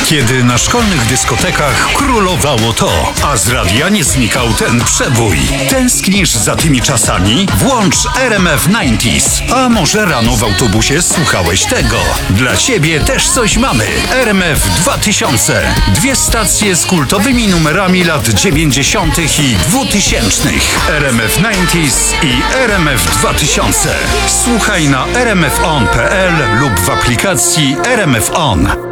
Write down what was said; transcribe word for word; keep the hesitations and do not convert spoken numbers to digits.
Kiedy na szkolnych dyskotekach królowało to, a z radia nie znikał ten przebój. Tęsknisz za tymi czasami? Włącz R M F dziewięćdziesiąt. A może rano w autobusie słuchałeś tego? Dla ciebie też coś mamy. R M F dwa tysiące. Dwie stacje z kultowymi numerami lat dziewięćdziesiątych i dwutysięcznych. R M F dziewięćdziesiąt i R M F dwa tysiące. Słuchaj na r m f on kropka p l lub w aplikacji R M F On.